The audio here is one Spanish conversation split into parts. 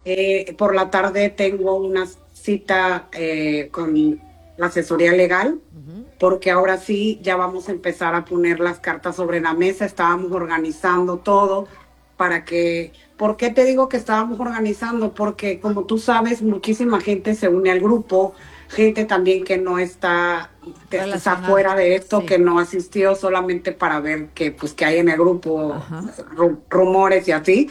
Por la tarde tengo una cita con la asesoría legal, porque ahora sí ya vamos a empezar a poner las cartas sobre la mesa. Estábamos organizando todo para que... ¿Por qué te digo que estábamos organizando? Porque como tú sabes, muchísima gente se une al grupo, gente también que no está fuera de esto, sí, que no asistió solamente para ver que pues que hay en el grupo rumores y así.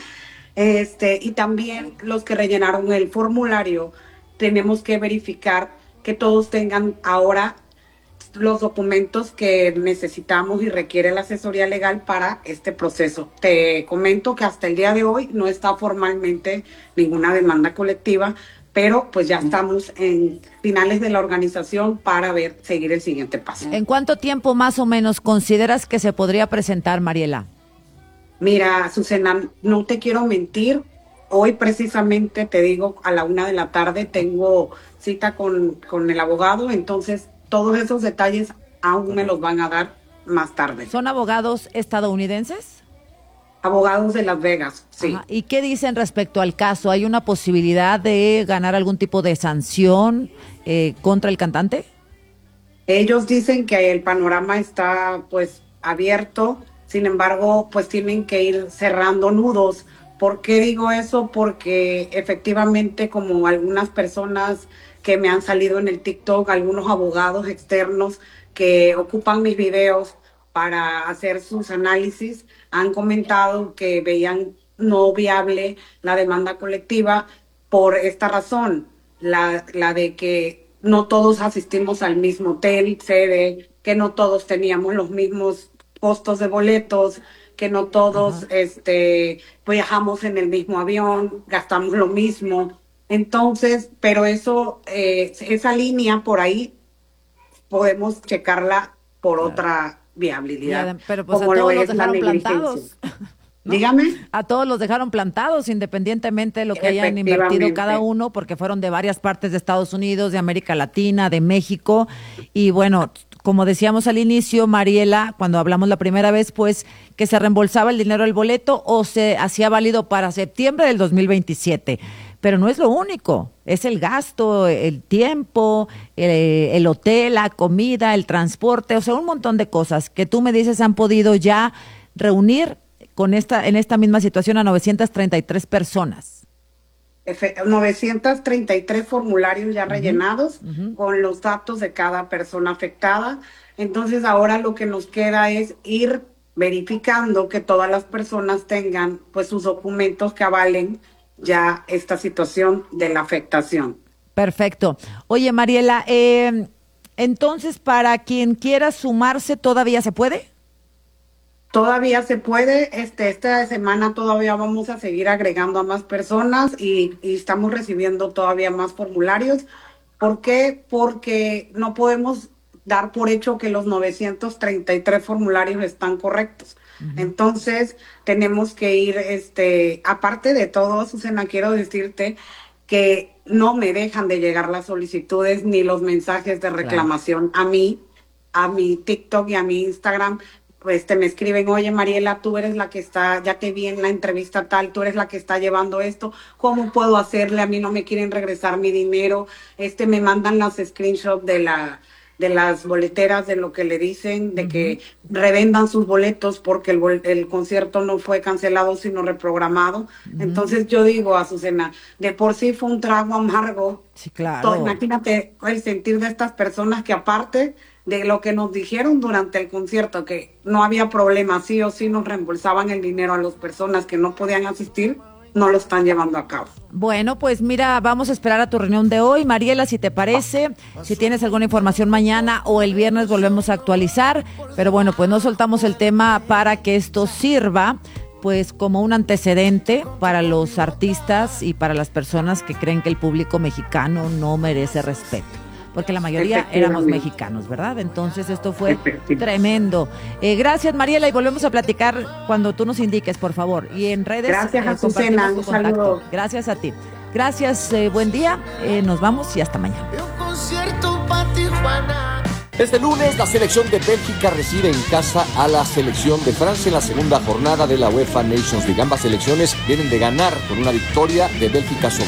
Y también los que rellenaron el formulario, tenemos que verificar que todos tengan ahora los documentos que necesitamos y requiere la asesoría legal para este proceso. Te comento que hasta el día de hoy no está formalmente ninguna demanda colectiva, pero pues ya estamos en finales de la organización para seguir el siguiente paso. ¿En cuánto tiempo más o menos consideras que se podría presentar, Mariela? Mira, Azucena, no te quiero mentir. Hoy precisamente, te digo, a la 1:00 p.m. tengo cita con el abogado, entonces todos esos detalles aún me los van a dar más tarde. ¿Son abogados estadounidenses? Abogados de Las Vegas, sí. Ajá. ¿Y qué dicen respecto al caso? ¿Hay una posibilidad de ganar algún tipo de sanción contra el cantante? Ellos dicen que el panorama está pues abierto, sin embargo pues tienen que ir cerrando nudos. ¿Por qué digo eso? Porque efectivamente, como algunas personas que me han salido en el TikTok, algunos abogados externos que ocupan mis videos para hacer sus análisis, han comentado que veían no viable la demanda colectiva por esta razón, la de que no todos asistimos al mismo hotel, sede, que no todos teníamos los mismos costos de boletos, que no todos viajamos en el mismo avión, gastamos lo mismo. Entonces, pero eso, esa línea por ahí podemos checarla por otra viabilidad. Pero pues como a todos los dejaron plantados. ¿No? Dígame. A todos los dejaron plantados, independientemente de lo que hayan invertido cada uno, porque fueron de varias partes de Estados Unidos, de América Latina, de México. Y bueno, como decíamos al inicio, Mariela, cuando hablamos la primera vez, pues que se reembolsaba el dinero del boleto o se hacía válido para septiembre del 2027. Pero no es lo único, es el gasto, el tiempo, el hotel, la comida, el transporte, o sea, un montón de cosas que tú me dices han podido ya reunir en esta misma situación a 933 personas. 933 formularios ya rellenados con los datos de cada persona afectada. Entonces ahora lo que nos queda es ir verificando que todas las personas tengan pues sus documentos que avalen ya esta situación de la afectación. Perfecto. Oye, Mariela, entonces para quien quiera sumarse, ¿todavía se puede? Todavía se puede, esta semana todavía vamos a seguir agregando a más personas y estamos recibiendo todavía más formularios. ¿Por qué? Porque no podemos dar por hecho que los 933 formularios están correctos. Entonces, tenemos que ir, aparte de todo, Susana, quiero decirte que no me dejan de llegar las solicitudes ni los mensajes de reclamación a mí, a mi TikTok y a mi Instagram. Pues me escriben, oye Mariela, tú eres la que está, ya te vi en la entrevista tal, tú eres la que está llevando esto, ¿cómo puedo hacerle? A mí no me quieren regresar mi dinero, me mandan las screenshots de las boleteras, de lo que le dicen, de que revendan sus boletos porque el concierto no fue cancelado sino reprogramado. Entonces yo digo, Azucena, de por sí fue un trago amargo. Sí, claro. Imagínate el sentir de estas personas que aparte de lo que nos dijeron durante el concierto, que no había problema, sí o sí nos reembolsaban el dinero a las personas que no podían asistir, no lo están llevando a cabo. Bueno, pues mira, vamos a esperar a tu reunión de hoy, Mariela, si te parece, si tienes alguna información mañana o el viernes volvemos a actualizar, pero bueno, pues no soltamos el tema para que esto sirva pues como un antecedente para los artistas y para las personas que creen que el público mexicano no merece respeto. Porque la mayoría éramos mexicanos, ¿verdad? Entonces esto fue tremendo. Gracias, Mariela, y volvemos a platicar cuando tú nos indiques, por favor. Y en redes. Gracias, Azucena, un saludo. Gracias a ti. Gracias, buen día. Nos vamos y hasta mañana. Este lunes, la selección de Bélgica recibe en casa a la selección de Francia en la segunda jornada de la UEFA Nations League. Ambas selecciones vienen de ganar con una victoria de Bélgica sobre